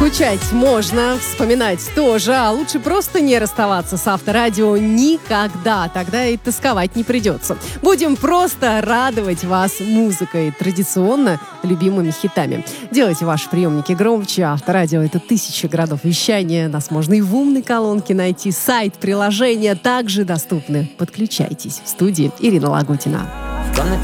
Скучать можно, вспоминать тоже, а лучше просто не расставаться с Авторадио никогда, тогда и тосковать не придется. Будем просто радовать вас музыкой, традиционно любимыми хитами. Делайте ваши приемники громче. Авторадио — это 1000 городов вещания, нас можно и в умной колонке найти, сайт, приложения также доступны. Подключайтесь. В студии Ирина Лагутина. From the